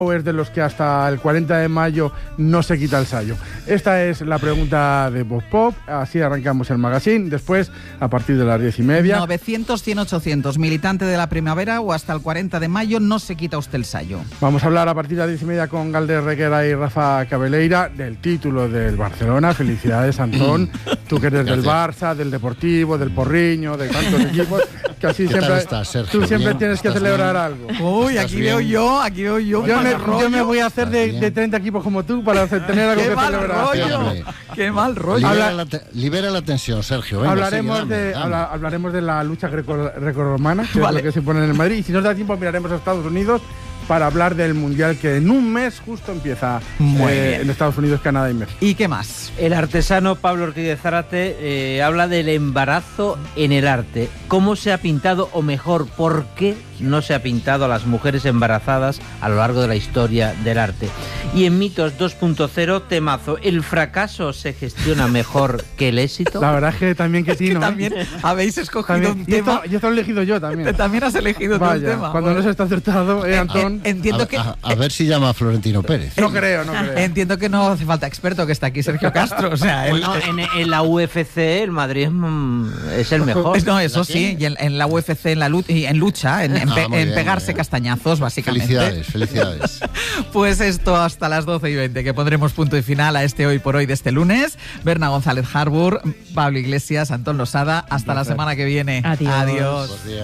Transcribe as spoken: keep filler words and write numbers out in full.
o es de los que hasta el cuarenta de mayo no se quita el sayo. Esta es la pregunta de Voz Pop, así arrancamos el magazine. Después, a partir de las diez y media... novecientos, cien, ochocientos, militante de la primavera o hasta el cuarenta de mayo no se quita usted el sayo. Vamos a hablar a partir de las diez y media con Galder Reguera y Rafa Cabeleira del título del Barcelona. Felicidades, Antón. Tú que eres del Barça, del Deportivo, del Porriño, de tantos equipos, que así siempre, estás, Sergio? tú siempre ¿Bien? tienes que celebrar algo. Uy, aquí bien? veo yo, aquí veo yo. Yo me, rollo. yo me voy a hacer de, de treinta equipos como tú para hacer- tener algo ¡Qué que mal celebrar. rollo! Hombre. ¡Qué mal rollo! Libera, Habla- la te- libera la tensión, Sergio. Venga, hablaremos, sigue, dame, de, dame. habla- hablaremos de la lucha greco- grecorromana, que Vale. es lo que se pone en el Madrid. Y si nos da tiempo, miraremos a Estados Unidos para hablar del Mundial que en un mes justo empieza Muy eh, bien. en Estados Unidos, Canadá y México. ¿Y qué más? El artesano Pablo Ortiz de Zárate eh, habla del embarazo en el arte. ¿Cómo se ha pintado, o mejor, por qué no se ha pintado a las mujeres embarazadas a lo largo de la historia del arte? Y en Mitos dos punto cero, temazo, ¿el fracaso se gestiona mejor que el éxito? La verdad es que también que Que Tino, ¿eh? también habéis escogido También- un y esto, tema. y esto lo he elegido yo también. También has elegido tú un Vaya, tema. cuando no se está acertado, eh, Antón. En- Entiendo a, que... a- a ver si llama a Florentino Pérez. No creo, no creo. Entiendo que no hace falta experto, que está aquí Sergio Castro. O sea, él, Bueno, en, en la U F C el Madrid es, mm, es el mejor. no, eso sí, y en, en la U F C, en la lucha, en, lucha, en, en Ah, pe- muy en bien, pegarse muy bien. castañazos, básicamente. Felicidades, felicidades. Pues esto hasta las doce y veinte, que pondremos punto y final a este Hoy por Hoy de este lunes. Berna González Harbour, Pablo Iglesias, Antón Losada. Hasta la semana que viene. Adiós. Adiós. Buenos días.